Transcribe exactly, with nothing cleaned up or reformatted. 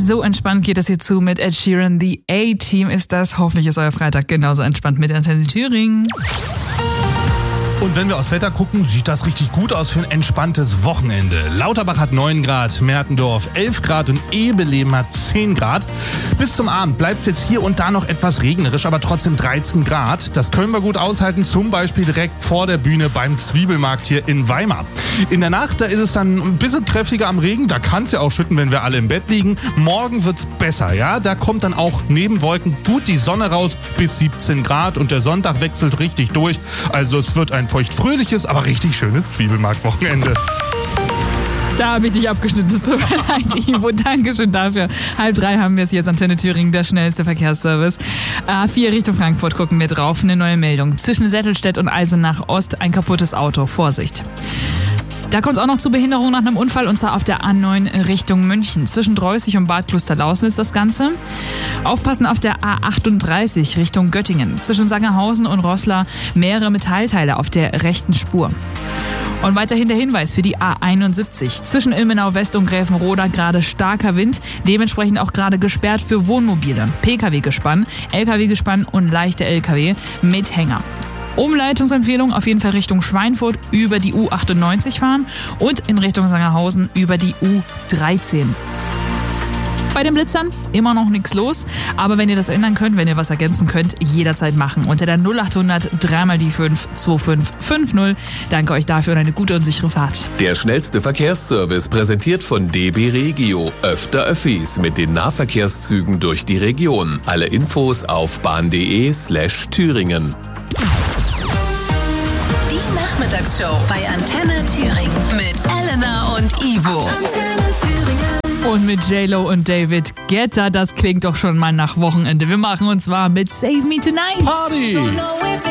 So entspannt geht es hier zu mit Ed Sheeran. The A-Team ist das. Hoffentlich ist euer Freitag genauso entspannt mit Antenne Thüringen. Und wenn wir aufs Wetter gucken, sieht das richtig gut aus für ein entspanntes Wochenende. Lauterbach hat neun Grad, Mertendorf elf Grad und Ebeleben hat zehn Grad. Bis zum Abend bleibt es jetzt hier und da noch etwas regnerisch, aber trotzdem dreizehn Grad. Das können wir gut aushalten, zum Beispiel direkt vor der Bühne beim Zwiebelmarkt hier in Weimar. In der Nacht, da ist es dann ein bisschen kräftiger am Regen, da kann es ja auch schütten, wenn wir alle im Bett liegen. Morgen wird's besser, ja, da kommt dann auch neben Wolken gut die Sonne raus bis siebzehn Grad und der Sonntag wechselt richtig durch. Also es wird ein feuchtfröhliches, aber richtig schönes Zwiebelmarkt-Wochenende. Da habe ich dich abgeschnitten, es tut mir leid, Ivo, Dankeschön dafür. Halb drei haben wir es jetzt, Antenne Thüringen, der schnellste Verkehrsservice. A vier Richtung Frankfurt gucken wir drauf, eine neue Meldung. Zwischen Sättelstedt und Eisenach Ost ein kaputtes Auto, Vorsicht. Da kommt es auch noch zu Behinderung nach einem Unfall, und zwar auf der A neun Richtung München. Zwischen Dreußig und Bad Klosterlausen ist das Ganze. Aufpassen auf der A achtunddreißig Richtung Göttingen. Zwischen Sangerhausen und Roßla mehrere Metallteile auf der rechten Spur. Und weiterhin der Hinweis für die A einundsiebzig. Zwischen Ilmenau West und Gräfenroda gerade starker Wind, dementsprechend auch gerade gesperrt für Wohnmobile, P K W-Gespann, L K W-Gespann und leichte L K W mit Hänger. Umleitungsempfehlung auf jeden Fall Richtung Schweinfurt über die U achtundneunzig fahren und in Richtung Sangerhausen über die U dreizehn. Bei den Blitzern immer noch nichts los, aber wenn ihr das ändern könnt, wenn ihr was ergänzen könnt, jederzeit machen. Unter der null achthundert drei mal die fünf zwei fünf fünf null. Danke euch dafür und eine gute und sichere Fahrt. Der schnellste Verkehrsservice präsentiert von D B Regio. Öfter Öffis mit den Nahverkehrszügen durch die Region. Alle Infos auf bahn.de slash Thüringen. Die Nachmittagsshow bei Antenne Thüringen mit Elena und Ivo. Antenne Thüringen. Und mit J-Lo und David Guetta, das klingt doch schon mal nach Wochenende. Wir machen uns warm mit Save Me Tonight. Party!